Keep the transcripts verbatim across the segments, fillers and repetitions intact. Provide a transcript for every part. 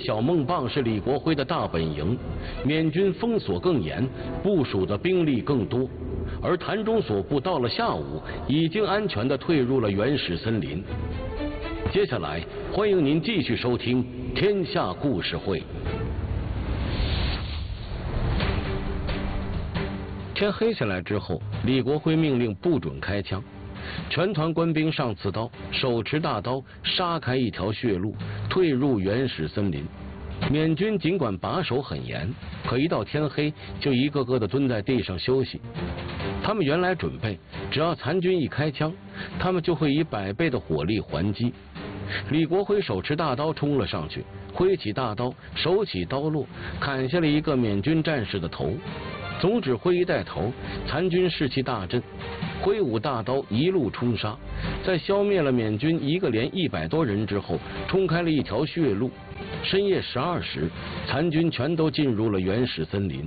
小孟棒是李国辉的大本营，缅军封锁更严，部署的兵力更多。而谭中所部到了下午，已经安全地退入了原始森林。接下来，欢迎您继续收听《天下故事会》。天黑下来之后，李国辉命令不准开枪，全团官兵上刺刀，手持大刀，杀开一条血路，退入原始森林。缅军尽管把守很严，可一到天黑就一个个的蹲在地上休息。他们原来准备，只要残军一开枪，他们就会以百倍的火力还击。李国辉手持大刀冲了上去，挥起大刀，手起刀落，砍下了一个缅军战士的头。总指挥一带头，残军士气大振，挥舞大刀一路冲杀，在消灭了缅军一个连一百多人之后，冲开了一条血路。深夜十二时，残军全都进入了原始森林。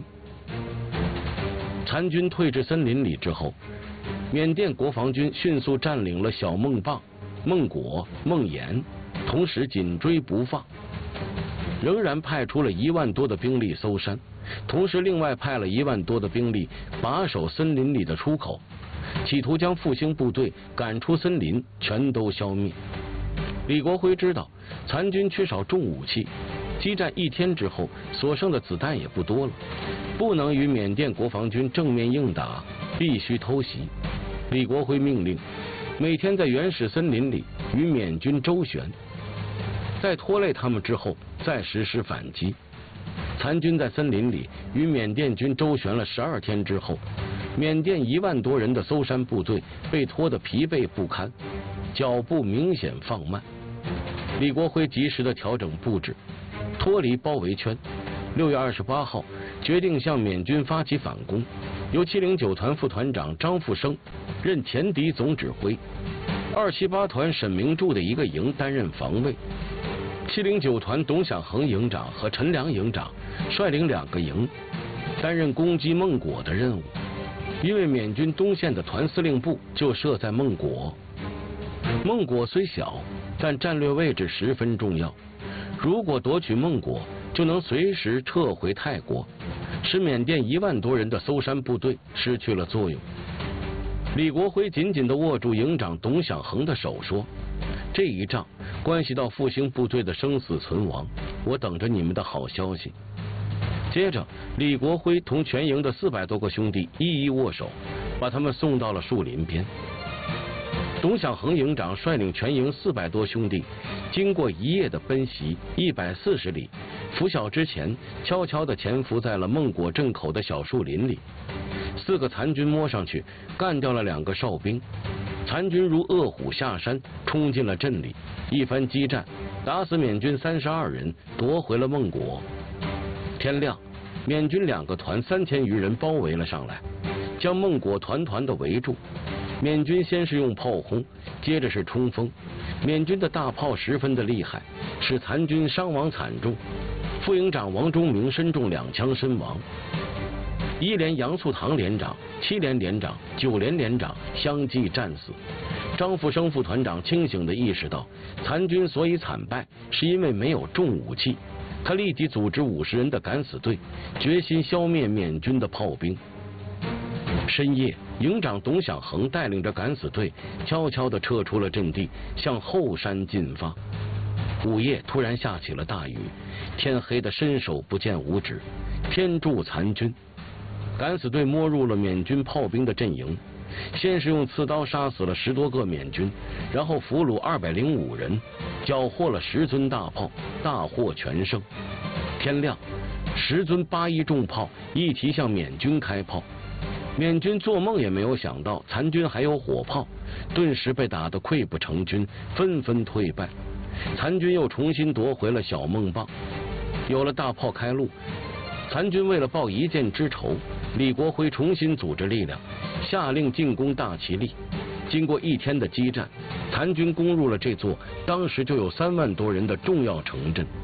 残军退至森林里之后，缅甸国防军迅速占领了小孟棒、孟果、孟岩，同时紧追不放，仍然派出了一万多的兵力搜山，同时另外派了一万多的兵力把守森林里的出口，企图将复兴部队赶出森林，全都消灭。李国辉知道残军缺少重武器，激战一天之后，所剩的子弹也不多了，不能与缅甸国防军正面硬打，必须偷袭。李国辉命令每天在原始森林里与缅军周旋，在拖累他们之后再实施反击。残军在森林里与缅甸军周旋了十二天之后，缅甸一万多人的搜山部队被拖得疲惫不堪，脚步明显放慢。李国辉及时的调整布置，脱离包围圈。六月二十八号，决定向缅军发起反攻，由七零九团副团长张富生任前敌总指挥，二七八团沈明柱的一个营担任防卫。七零九团董享恒营长和陈良营长率领两个营，担任攻击孟果的任务。因为缅军东线的团司令部就设在孟果，孟果虽小，但战略位置十分重要。如果夺取孟果，就能随时撤回泰国，使缅甸一万多人的搜山部队失去了作用。李国辉紧紧地握住营长董享恒的手，说：“这一仗关系到复兴部队的生死存亡，我等着你们的好消息。”接着，李国辉同全营的四百多个兄弟一一握手，把他们送到了树林边。董享恒营长率领全营四百多兄弟，经过一夜的奔袭，一百四十里，拂晓之前，悄悄地潜伏在了孟果镇口的小树林里。四个残军摸上去，干掉了两个哨兵。残军如饿虎下山，冲进了镇里，一番激战，打死缅军三十二人，夺回了孟果。天亮，缅军两个团三千余人包围了上来，将孟果团团的围住。缅军先是用炮轰，接着是冲锋。缅军的大炮十分的厉害，使残军伤亡惨重。副营长王忠明身中两枪身亡。一连杨素堂连长、七连连长、九连连长相继战死。张富生副团长清醒地意识到，残军所以惨败，是因为没有重武器。他立即组织五十人的敢死队，决心消灭缅军的炮兵。深夜，营长董享恒带领着敢死队悄悄地撤出了阵地，向后山进发。午夜突然下起了大雨，天黑得伸手不见五指，天助残军。敢死队摸入了缅军炮兵的阵营，先是用刺刀杀死了十多个缅军，然后俘虏二百零五人，缴获了十尊大炮，大获全胜。天亮，十尊八一重炮一齐向缅军开炮，缅军做梦也没有想到残军还有火炮，顿时被打得溃不成军，纷纷退败。残军又重新夺回了小孟棒。有了大炮开路，残军为了报一箭之仇，李国辉重新组织力量，下令进攻大其力。经过一天的激战，残军攻入了这座当时就有三万多人的重要城镇。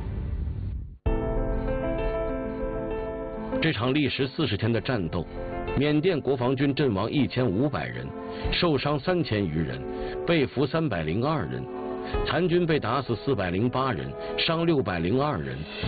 这场历时四十天的战斗，缅甸国防军阵亡一千五百人，受伤三千余人，被俘三百零二人，残军被打死四百零八人，伤六百零二人。